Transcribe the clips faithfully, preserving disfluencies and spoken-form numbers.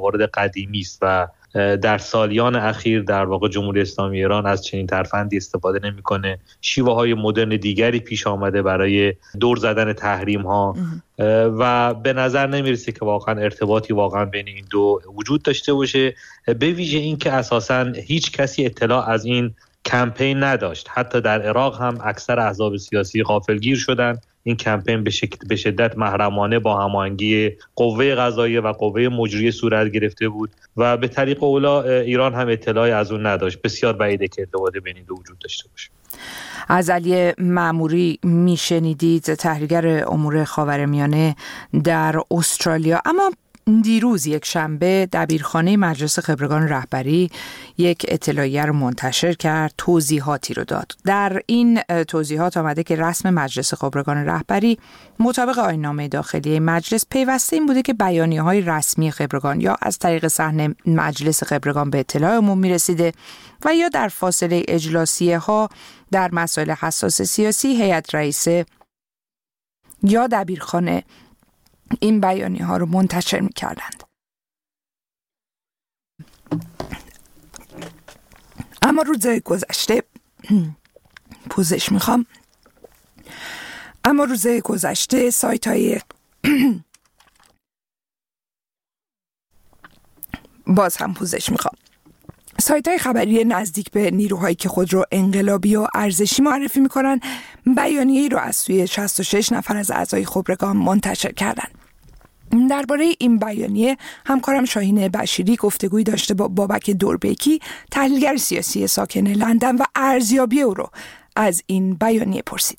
موارد قدیمی است و در سالیان اخیر در واقع جمهوری اسلامی ایران از چنین ترفندی استفاده نمی‌کنه. شیوه‌های مدرن دیگری پیش آمده برای دور زدن تحریم‌ها و به نظر نمی‌رسه که واقعا ارتباطی واقعا بین این دو وجود داشته باشه، به ویژه این که اساساً هیچ کسی اطلاع از این کمپین نداشت. حتی در عراق هم اکثر احزاب سیاسی غافلگیر شدن. این کمپین به شکل به شدت محرمانه با هماهنگی قوه قضاییه و قوه مجریه صورت گرفته بود و به طریق اولا ایران هم اطلاعی از اون نداشت. بسیار بعیده که ارتباط بین دو وجود داشته باشه. از علی ماموری میشنیدید، تحلیلگر امور خاورمیانه در استرالیا. اما دیروز یک شنبه دبیرخانه مجلس خبرگان رهبری یک اطلاعیه رو منتشر کرد، توضیحاتی رو داد. در این توضیحات آمده که رسم مجلس خبرگان رهبری مطابق آیین‌نامه داخلی مجلس پیوسته این بوده که بیانیه‌های رسمی خبرگان یا از طریق صحن مجلس خبرگان به اطلاع عموم می‌رسیده و یا در فاصله اجلاسیه‌ها در مسائل حساس سیاسی هیئت رئیسه یا دبیرخانه این بیانیه ها رو منتشر می کردند. اما روز گذشته پوزش می خوام اما روز گذشته سایت های باز هم پوزش می خوام سایت های خبری نزدیک به نیروهایی که خود رو انقلابی و ارزشی معرفی می کنن بیانیه‌ای رو از سوی شصت و شش نفر از اعضای خبرگان منتشر کردن. درباره این بیانیه همکارم شاهین بشیری گفتگویی داشته با بابک دوربیکی، تحلیلگر سیاسی ساکن لندن، و ارزیابی او رو از این بیانیه پرسیده.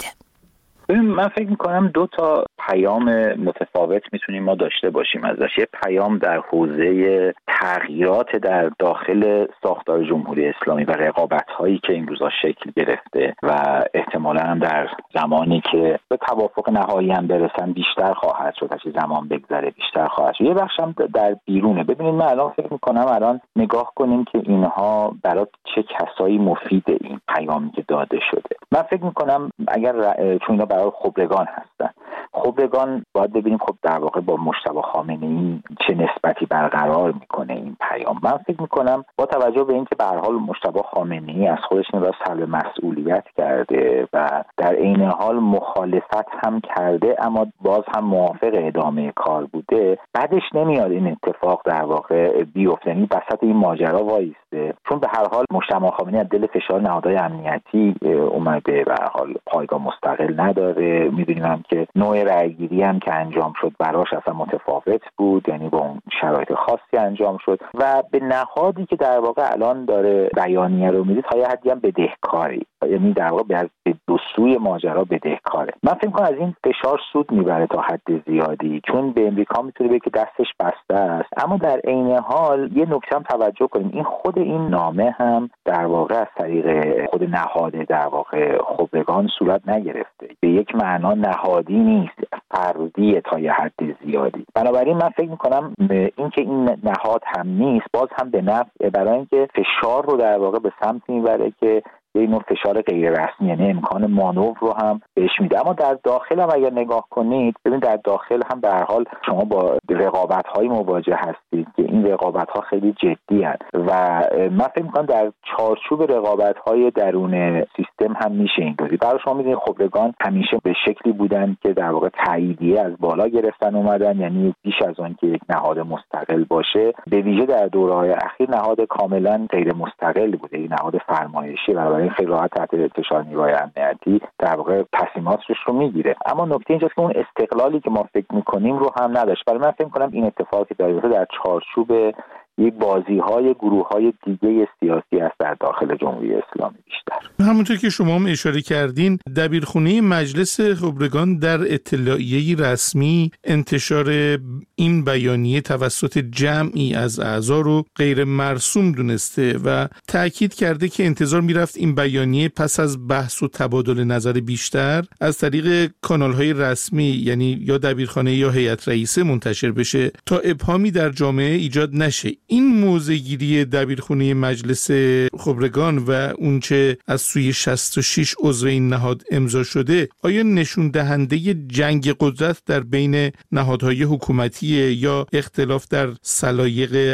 من فکر میکنم دو تا پیام متفاوت میتونیم ما داشته باشیم ازش. یه پیام در حوزه تغییرات در داخل ساختار جمهوری اسلامی و رقابت‌هایی که این روزا شکل گرفته و احتمالاً هم در زمانی که به توافق نهایی هم برسن بیشتر خواهد شد، هرچی زمان بگذره بیشتر خواهد شد. یه بخش هم در بیرونه. ببینید من الان فکر میکنم الان نگاه کنیم که اینها برای چه کسایی مفیده این پیامی که داده شده. من فکر میکنم اگر چون اینا برای خبرگان هستن، خبرگان باید ببینیم خب در واقع با مجتبی خامنه‌ای چه نسبتی برقرار میکنه این پیام. من فکر میکنم با توجه به اینکه به هر حال مجتبی خامنه‌ای از خودش نراست سلب مسئولیت کرده و در عین حال مخالفت هم کرده اما باز هم موافق ادامه کار بوده، بعدش نمیاد این اتفاق در واقع بیفته، یعنی وسط این ماجرا وایسته. چون به هر حال مجتبی خامنه‌ای از دل فشار نهادهای امنیتی اومده، به هر حال پایگاه مستقل نداره. میدونیم هم که نوع رأیگیری هم که انجام شد براش اصلا متفاوت بود، یعنی با اون شرایط خاصی انجام شد و به نهادی که در واقع الان داره بیانیه رو میده تا یه حدی هم بدهکاری، یعنی در واقع به دو سوی ماجرا بدهکاره. من فکر می‌کنم از این فشار سود میبره تا حد زیادی، چون به امریکا میتونه بگه که دستش بسته است. اما در عین حال یه نکته هم توجه کنیم، این خود این نامه هم در واقع از طریق خود نهاد در واقع خبرگان صورت نگرفته، به یک معنا نهادی نیست، فردیه تا یه حد زیادی. بنابراین من فکر می‌کنم این که این نهاد هم نیست باز هم به نفع، برای اینکه فشار رو در واقع به سمت میبره که یه نوع فشار غیر رسمی، یعنی امکان مانور رو هم بهش میده. اما در داخل هم اگر نگاه کنید، ببین در داخل هم به هر حال شما با رقابت‌های مواجه هستید که این رقابت‌ها خیلی جدی هست و من فکر می‌کنم در چارچوب رقابت‌های درون سیستم هم میشه این دوری. برای شما می‌دونید خبرگان همیشه به شکلی بودن که در واقع تاییدیه از بالا گرفتن اومدن، یعنی بیش از آن که یک نهاد مستقل باشه، به ویژه در دوره‌های اخیر نهاد کاملاً غیر مستقل بوده، این نهاد فرمایشی و خیلی راحت تحت فشار نیروهای امنیتی در واقع تصمیماتش رو میگیره. اما نکته اینجاست که اون استقلالی که ما فکر میکنیم رو هم نداشت. برای من فکر میکنم این اتفاقی داره در چارچوب یک بازی‌های گروه‌های دیگه سیاسی است در داخل جمهوری اسلامی بیشتر. همونطور که شما هم اشاره کردین، دبیرخونه مجلس خبرگان در اطلاعیه‌ای رسمی انتشار این بیانیه توسط جمعی از اعضا رو غیر مرسوم دونسته و تأکید کرده که انتظار میرفت این بیانیه پس از بحث و تبادل نظر بیشتر از طریق کانال‌های رسمی، یعنی یا دبیرخانه یا هیئت رئیسه منتشر بشه تا ابهامی در جامعه ایجاد نشه. این موضع‌گیری دبیرخونه مجلس خبرگان و اونچه از سوی شصت و شش عضو این نهاد امضا شده، آیا نشون دهنده جنگ قدرت در بین نهادهای حکومتی یا اختلاف در سلایق